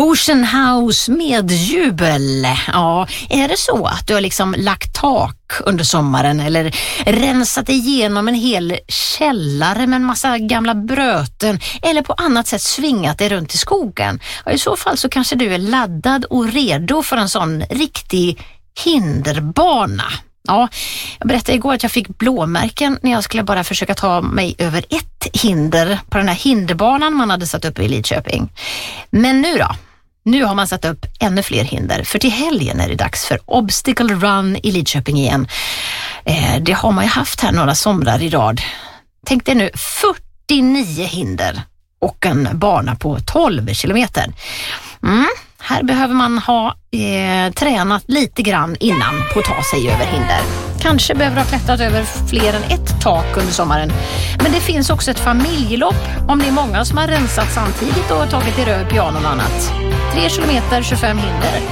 Ocean House med jubel. Ja, är det så att du har liksom lagt tak under sommaren eller rensat igenom en hel källare med en massa gamla bröten eller på annat sätt svingat dig runt i skogen? Ja, i så fall så kanske du är laddad och redo för en sån riktig hinderbana. Ja, jag berättade igår att jag fick blåmärken när jag skulle bara försöka ta mig över ett hinder på den här hinderbanan man hade satt upp i Lidköping. Men nu då? Nu har man satt upp ännu fler hinder, för till helgen är det dags för Obstacle Run i Lidköping igen. Det har man ju haft här några somrar i rad. Tänk dig nu 49 hinder och en bana på 12 kilometer. Här behöver man ha tränat lite grann innan på att ta sig över hinder. Kanske behöver ha klättrat över fler än ett tak under sommaren. Men det finns också ett familjelopp om det är många som har rensat samtidigt och tagit i röd pianon och annat. 3 kilometer, 25 hinder.